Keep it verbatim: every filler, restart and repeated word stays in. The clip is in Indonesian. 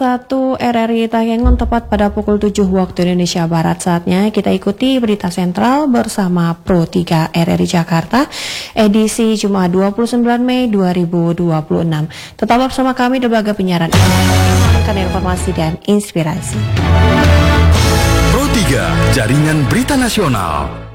Satu R R I Takengon tepat pada pukul tujuh waktu Indonesia Barat. Saatnya kita ikuti berita sentral bersama Pro tiga R R I Jakarta edisi Jumat dua puluh sembilan Mei dua ribu dua puluh enam. Tetap bersama kami di lembaga penyiaran informasi dan inspirasi. Pro tiga Jaringan Berita Nasional.